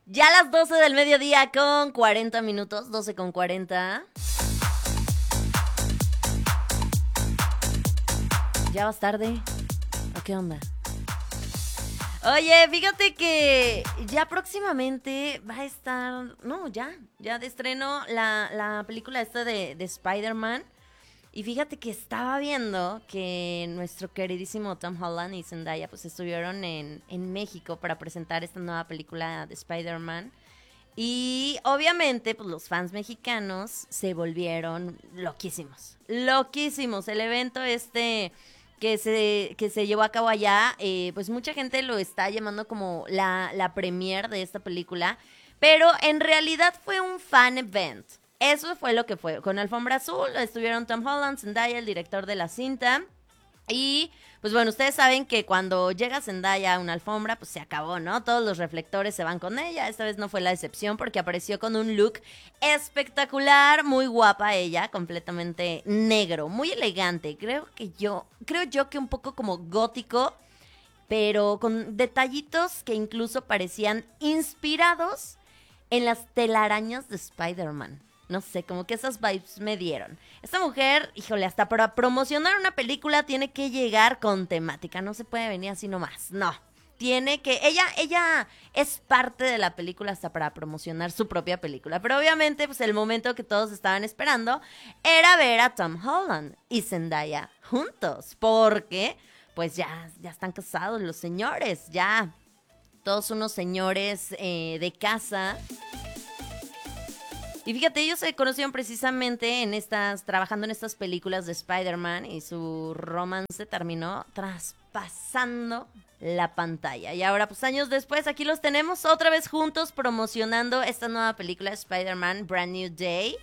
Ya las 12 del mediodía con 40 minutos, 12 con 40. ¿Ya vas tarde? ¿O qué onda? Oye, fíjate que ya próximamente va a estar... No, ya de estreno la película esta de Spider-Man. Y fíjate que estaba viendo que nuestro queridísimo Tom Holland y Zendaya pues estuvieron en México para presentar esta nueva película de Spider-Man. Y obviamente pues los fans mexicanos se volvieron loquísimos. Loquísimos. El evento que se llevó a cabo allá, pues mucha gente lo está llamando como la premiere de esta película. Pero en realidad fue un fan event. Eso fue lo que fue. Con alfombra azul estuvieron Tom Holland, Zendaya, el director de la cinta. Y pues bueno, ustedes saben que cuando llega Zendaya a una alfombra, pues se acabó, ¿no? Todos los reflectores se van con ella. Esta vez no fue la excepción porque apareció con un look espectacular, muy guapa ella, completamente negro, muy elegante. Creo yo que un poco como gótico, pero con detallitos que incluso parecían inspirados en las telarañas de Spider-Man. No sé, como que esas vibes me dieron. Esta mujer, híjole, hasta para promocionar una película tiene que llegar con temática. No se puede venir así nomás, no. Tiene que... Ella es parte de la película hasta para promocionar su propia película. Pero obviamente, pues el momento que todos estaban esperando era ver a Tom Holland y Zendaya juntos. Porque, pues ya están casados los señores, ya. Todos unos señores de casa... Y fíjate, ellos se conocieron precisamente trabajando en estas películas de Spider-Man y su romance terminó traspasando la pantalla. Y ahora, pues años después, aquí los tenemos otra vez juntos promocionando esta nueva película Spider-Man Brand New Day.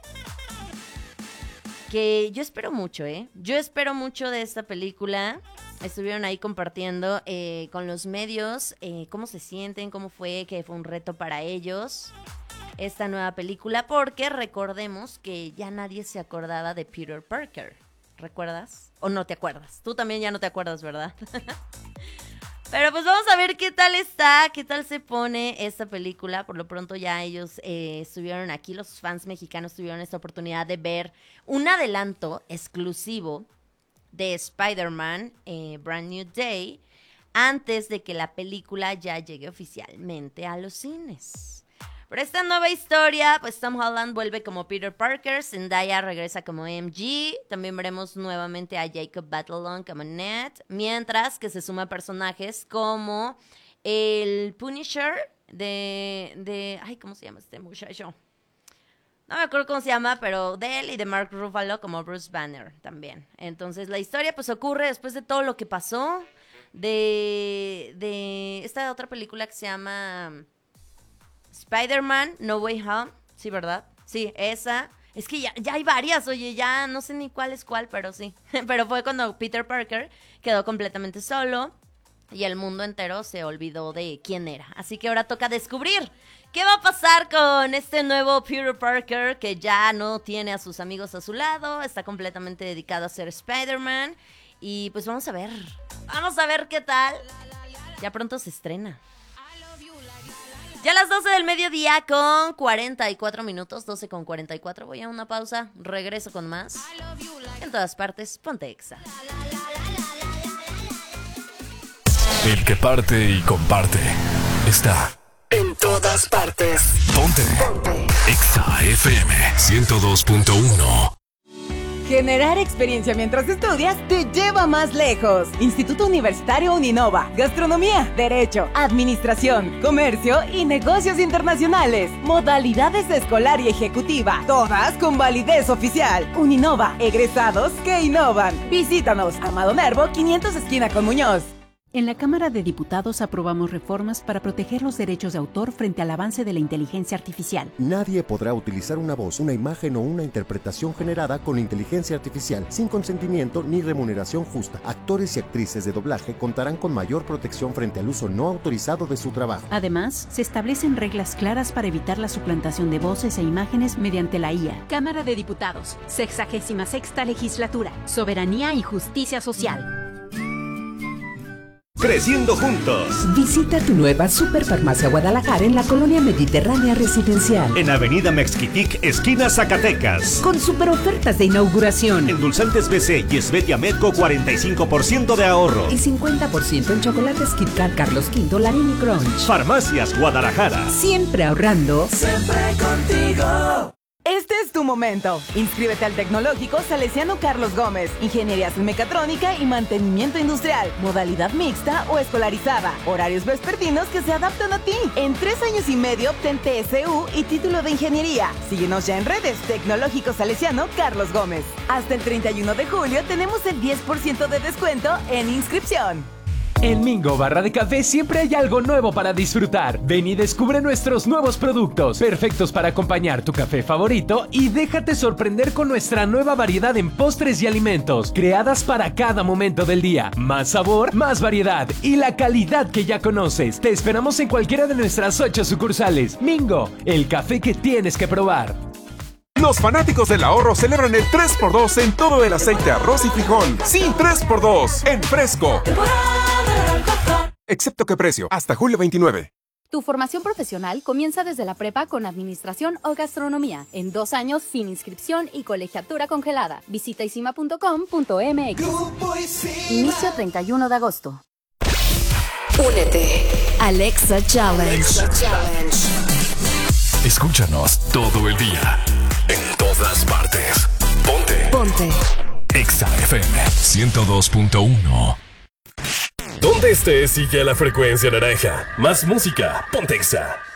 Que yo espero mucho, ¿eh? Yo espero mucho de esta película. Estuvieron ahí compartiendo con los medios cómo se sienten, cómo fue, que fue un reto para ellos esta nueva película, porque recordemos que ya nadie se acordaba de Peter Parker. ¿Recuerdas? ¿O no te acuerdas? Tú también ya no te acuerdas, ¿verdad? Pero pues vamos a ver qué tal está, qué tal se pone esta película. Por lo pronto ya ellos estuvieron aquí, los fans mexicanos tuvieron esta oportunidad de ver un adelanto exclusivo de Spider-Man Brand New Day antes de que la película ya llegue oficialmente a los cines. Por esta nueva historia, pues Tom Holland vuelve como Peter Parker, Zendaya regresa como MJ, también veremos nuevamente a Jacob Batalon como Ned, mientras que se suman personajes como el Punisher ay, ¿cómo se llama este muchacho? No me acuerdo cómo se llama, pero de él y de Mark Ruffalo como Bruce Banner también. Entonces la historia pues ocurre después de todo lo que pasó de esta otra película que se llama... Spider-Man No Way Home, sí, ¿verdad? Sí, esa. Es que ya hay varias, oye, ya no sé ni cuál es cuál, pero sí. Pero fue cuando Peter Parker quedó completamente solo y el mundo entero se olvidó de quién era. Así que ahora toca descubrir qué va a pasar con este nuevo Peter Parker que ya no tiene a sus amigos a su lado, está completamente dedicado a ser Spider-Man. Y pues vamos a ver qué tal. Ya pronto se estrena. Ya las 12 del mediodía con 44 minutos, 12 con 44. Voy a una pausa, regreso con más. En todas partes, ponte Exa. El que parte y comparte está en todas partes. Ponte Exa FM 102.1. Generar experiencia mientras estudias te lleva más lejos. Instituto Universitario Uninova. Gastronomía, Derecho, Administración, Comercio y Negocios Internacionales. Modalidades escolar y ejecutiva. Todas con validez oficial. Uninova. Egresados que innovan. Visítanos. Amado Nervo, 500 esquina con Muñoz. En la Cámara de Diputados aprobamos reformas para proteger los derechos de autor frente al avance de la inteligencia artificial. Nadie podrá utilizar una voz, una imagen o una interpretación generada con inteligencia artificial sin consentimiento ni remuneración justa. Actores y actrices de doblaje contarán con mayor protección frente al uso no autorizado de su trabajo. Además, se establecen reglas claras para evitar la suplantación de voces e imágenes mediante la IA. Cámara de Diputados, 66ª Legislatura, Soberanía y Justicia Social. creciendo juntos. Visita tu nueva Superfarmacia Guadalajara en la colonia Mediterránea Residencial. En Avenida Mexquitic, esquina Zacatecas. Con super ofertas de inauguración. Endulzantes BC y Esvetia Medco, 45% de ahorro. Y 50% en chocolates Kit Kat Carlos V, Larini Crunch. Farmacias Guadalajara. Siempre ahorrando. Siempre contigo. Este es tu momento. Inscríbete al Tecnológico Salesiano Carlos Gómez. Ingenierías en mecatrónica y mantenimiento industrial. Modalidad mixta o escolarizada. Horarios vespertinos que se adaptan a ti. En 3 años y medio obtén TSU y título de ingeniería. Síguenos ya en redes. Tecnológico Salesiano Carlos Gómez. Hasta el 31 de julio tenemos el 10% de descuento en inscripción. En Mingo Barra de Café siempre hay algo nuevo para disfrutar. Ven y descubre nuestros nuevos productos, perfectos para acompañar tu café favorito, y déjate sorprender con nuestra nueva variedad en postres y alimentos, creadas para cada momento del día. Más sabor, más variedad y la calidad que ya conoces. Te esperamos en cualquiera de nuestras 8 sucursales. Mingo, el café que tienes que probar. Los fanáticos del ahorro celebran el 3x2 en todo el aceite, arroz y frijol. Sí, 3x2 en Fresco. Excepto que precio, hasta julio 29. Tu formación profesional comienza desde la prepa con administración o gastronomía. En 2 años sin inscripción y colegiatura congelada. Visita isima.com.mx. Inicio 31 de agosto. Únete. Alexa Challenge. Escúchanos todo el día, en todas partes. Ponte. Exa FM 102.1. Donde estés, sigue la frecuencia naranja. Más música, ponte Exa.